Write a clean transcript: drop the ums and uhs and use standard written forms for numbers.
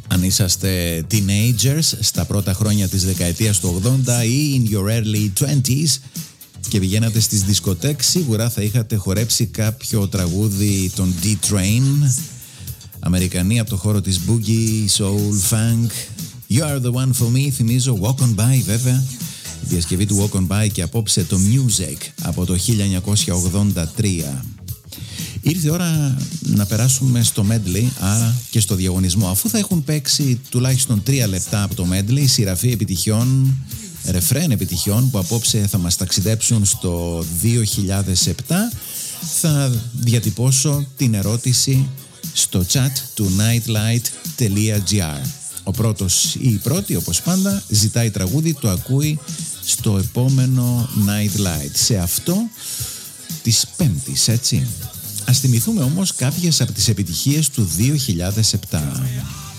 Αν είσαστε teenagers στα πρώτα χρόνια της δεκαετίας του 80 ή in your early 20s και πηγαίνατε στις δισκοτέκ, σίγουρα θα είχατε χορέψει κάποιο τραγούδι των D-Train, Αμερικανοί από το χώρο της boogie, soul, funk. You are the one for me, θυμίζω, Walk on By βέβαια. Η διασκευή του Walk on By και απόψε το Music από το 1983. Ήρθε η ώρα να περάσουμε στο medley, άρα και στο διαγωνισμό. Αφού θα έχουν παίξει τουλάχιστον 3 λεπτά από το medley, σειραφή επιτυχιών, ρεφρέν επιτυχιών που απόψε θα μας ταξιδέψουν στο 2007, θα διατυπώσω την ερώτηση στο chat του nightlight.gr. Ο πρώτος ή η πρώτη, όπως πάντα, ζητάει τραγούδι, το ακούει στο επόμενο Nightlight, σε αυτό της Πέμπτης, έτσι. Ας θυμηθούμε όμως κάποιες από τις επιτυχίες του 2007.